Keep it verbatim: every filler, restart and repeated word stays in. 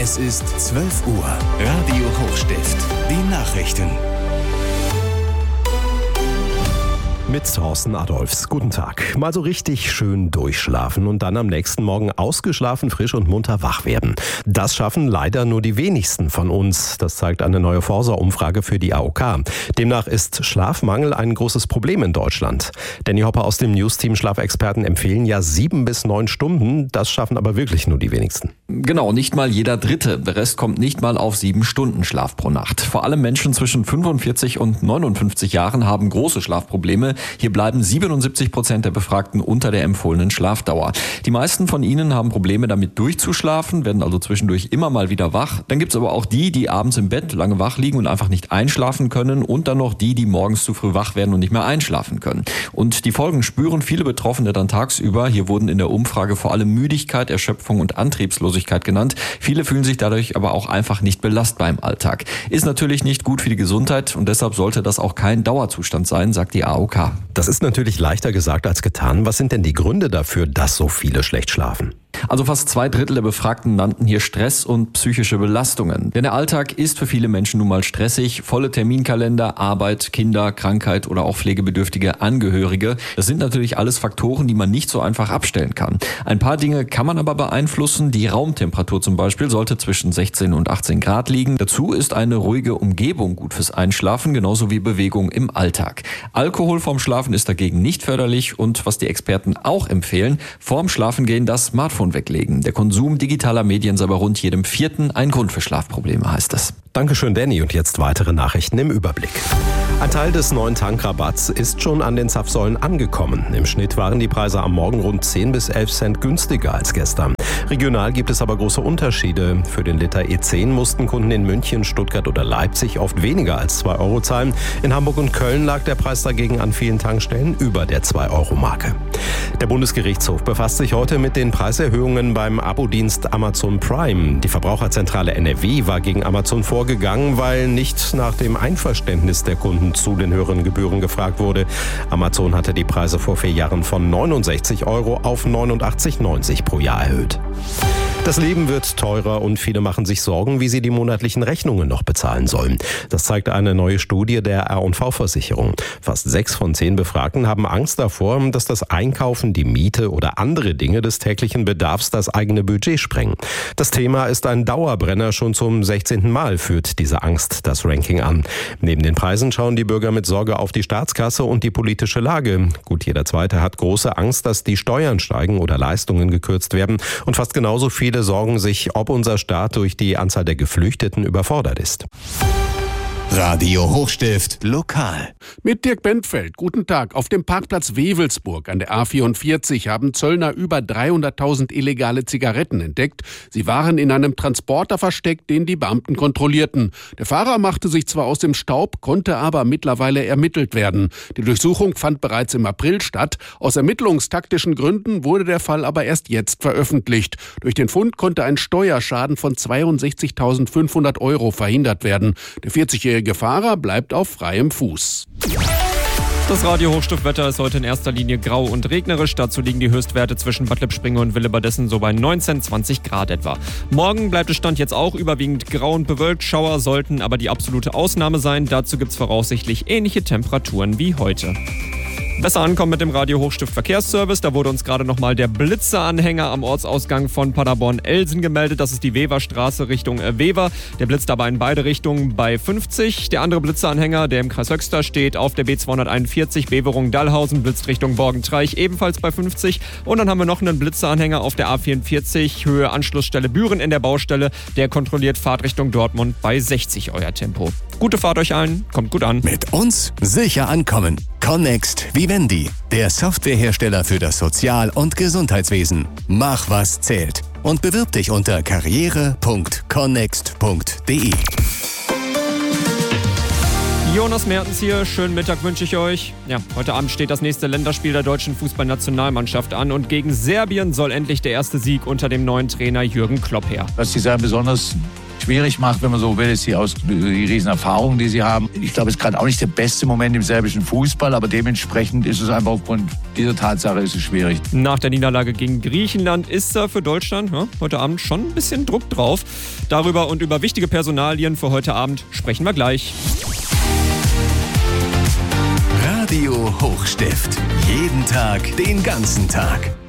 Es ist zwölf Uhr. Radio Hochstift. Die Nachrichten. Mit Thorsten Adolfs. Guten Tag. Mal so richtig schön durchschlafen und dann am nächsten Morgen ausgeschlafen, frisch und munter wach werden. Das schaffen leider nur die wenigsten von uns. Das zeigt eine neue Forsa-Umfrage für die A O K. Demnach ist Schlafmangel ein großes Problem in Deutschland. Danny Hopper aus dem News-Team Schlafexperten empfehlen ja sieben bis neun Stunden. Das schaffen aber wirklich nur die wenigsten. Genau, nicht mal jeder Dritte. Der Rest kommt nicht mal auf sieben Stunden Schlaf pro Nacht. Vor allem Menschen zwischen fünfundvierzig und neunundfünfzig Jahren haben große Schlafprobleme. Hier bleiben siebenundsiebzig Prozent der Befragten unter der empfohlenen Schlafdauer. Die meisten von ihnen haben Probleme damit durchzuschlafen, werden also zwischendurch immer mal wieder wach. Dann gibt's aber auch die, die abends im Bett lange wach liegen und einfach nicht einschlafen können. Und dann noch die, die morgens zu früh wach werden und nicht mehr einschlafen können. Und die Folgen spüren viele Betroffene dann tagsüber. Hier wurden in der Umfrage vor allem Müdigkeit, Erschöpfung und Antriebslosigkeit genannt. Viele fühlen sich dadurch aber auch einfach nicht belastbar im Alltag. Ist natürlich nicht gut für die Gesundheit und deshalb sollte das auch kein Dauerzustand sein, sagt die A O K. Das ist natürlich leichter gesagt als getan. Was sind denn die Gründe dafür, dass so viele schlecht schlafen? Also fast zwei Drittel der Befragten nannten hier Stress und psychische Belastungen. Denn der Alltag ist für viele Menschen nun mal stressig. Volle Terminkalender, Arbeit, Kinder, Krankheit oder auch pflegebedürftige Angehörige. Das sind natürlich alles Faktoren, die man nicht so einfach abstellen kann. Ein paar Dinge kann man aber beeinflussen. Die Raumtemperatur zum Beispiel sollte zwischen sechzehn und achtzehn Grad liegen. Dazu ist eine ruhige Umgebung gut fürs Einschlafen, genauso wie Bewegung im Alltag. Alkohol vorm Schlafen ist dagegen nicht förderlich und was die Experten auch empfehlen, vorm Schlafengehen das Smartphone weglegen. Der Konsum digitaler Medien sei bei rund jedem Vierten ein Grund für Schlafprobleme, heißt es. Dankeschön, Danny. Und jetzt weitere Nachrichten im Überblick. Ein Teil des neuen Tankrabatts ist schon an den Zapfsäulen angekommen. Im Schnitt waren die Preise am Morgen rund zehn bis elf Cent günstiger als gestern. Regional gibt es aber große Unterschiede. Für den Liter E zehn mussten Kunden in München, Stuttgart oder Leipzig oft weniger als zwei Euro zahlen. In Hamburg und Köln lag der Preis dagegen an vielen Tankstellen über der zwei Euro Marke. Der Bundesgerichtshof befasst sich heute mit den Preiserhöhungen beim Abo-Dienst Amazon Prime. Die Verbraucherzentrale N R W war gegen Amazon vorgegangen, weil nicht nach dem Einverständnis der Kunden zu den höheren Gebühren gefragt wurde. Amazon hatte die Preise vor vier Jahren von neunundsechzig Euro auf neunundachtzig neunzig pro Jahr erhöht. Das Leben wird teurer und viele machen sich Sorgen, wie sie die monatlichen Rechnungen noch bezahlen sollen. Das zeigt eine neue Studie der R und V-Versicherung. Fast sechs von zehn Befragten haben Angst davor, dass das Einkaufen, die Miete oder andere Dinge des täglichen Bedarfs das eigene Budget sprengen. Das Thema ist ein Dauerbrenner. Schon zum sechzehnten Mal führt diese Angst das Ranking an. Neben den Preisen schauen die Bürger mit Sorge auf die Staatskasse und die politische Lage. Gut jeder Zweite hat große Angst, dass die Steuern steigen oder Leistungen gekürzt werden. Und fast genauso viele sorgen sich, ob unser Staat durch die Anzahl der Geflüchteten überfordert ist. Radio Hochstift lokal. Mit Dirk Bentfeld. Guten Tag. Auf dem Parkplatz Wewelsburg an der A vierundvierzig haben Zöllner über dreihunderttausend illegale Zigaretten entdeckt. Sie waren in einem Transporter versteckt, den die Beamten kontrollierten. Der Fahrer machte sich zwar aus dem Staub, konnte aber mittlerweile ermittelt werden. Die Durchsuchung fand bereits im April statt. Aus ermittlungstaktischen Gründen wurde der Fall aber erst jetzt veröffentlicht. Durch den Fund konnte ein Steuerschaden von zweiundsechzigtausendfünfhundert Euro verhindert werden. Der vierzigjährige Fahrer bleibt auf freiem Fuß. Das Radio-Hochstiftwetter ist heute in erster Linie grau und regnerisch. Dazu liegen die Höchstwerte zwischen Bad Lippspringe und Willebadessen so bei neunzehn, zwanzig Grad etwa. Morgen bleibt es Stand jetzt auch überwiegend grau und bewölkt. Schauer sollten aber die absolute Ausnahme sein. Dazu gibt es voraussichtlich ähnliche Temperaturen wie heute. Besser ankommen mit dem Radio-Hochstift-Verkehrsservice. Da wurde uns gerade nochmal der Blitzeranhänger am Ortsausgang von Paderborn-Elsen gemeldet. Das ist die Weverstraße Richtung äh, Wever. Der blitzt aber in beide Richtungen bei fünfzig. Der andere Blitzeranhänger, der im Kreis Höxter steht, auf der B zweihunderteinundvierzig Beverung-Dallhausen, blitzt Richtung Borgentreich, ebenfalls bei fünfzig. Und dann haben wir noch einen Blitzeranhänger auf der A vierundvierzig, Höhe Anschlussstelle Büren in der Baustelle. Der kontrolliert Fahrtrichtung Dortmund bei sechzig euer Tempo. Gute Fahrt euch allen, kommt gut an. Mit uns sicher ankommen. Connext Vivendi, der Softwarehersteller für das Sozial- und Gesundheitswesen. Mach, was zählt. Und bewirb dich unter karriere punkt connext punkt de. Jonas Mertens hier, schönen Mittag wünsche ich euch. Ja, heute Abend steht das nächste Länderspiel der deutschen Fußballnationalmannschaft an und gegen Serbien soll endlich der erste Sieg unter dem neuen Trainer Jürgen Klopp her. Was sie sehr besonders schwierig macht, wenn man so will, ist die, Aus die Riesenerfahrung, die sie haben. Ich glaube, es ist gerade auch nicht der beste Moment im serbischen Fußball, aber dementsprechend ist es einfach aufgrund dieser Tatsache ist es schwierig. Nach der Niederlage gegen Griechenland ist da für Deutschland ja, heute Abend schon ein bisschen Druck drauf. Darüber und über wichtige Personalien für heute Abend sprechen wir gleich. Radio Hochstift. Jeden Tag, den ganzen Tag.